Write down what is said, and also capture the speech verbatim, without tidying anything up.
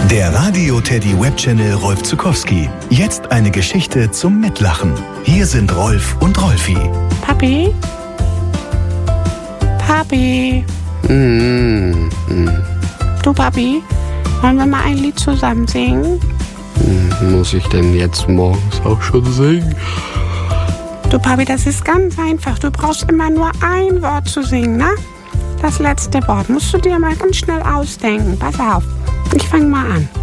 Der Radio Teddy Webchannel Rolf Zuckowski. Jetzt eine Geschichte zum Mitlachen. Hier sind Rolf und Rolfi. Papi? Papi? Mm, mm. Du, Papi? Wollen wir mal ein Lied zusammen singen? Mm, muss ich denn jetzt morgens auch schon singen? Du, Papi, das ist ganz einfach. Du brauchst immer nur ein Wort zu singen, ne? Das letzte Wort musst du dir mal ganz schnell ausdenken. Pass auf, ich fange mal an.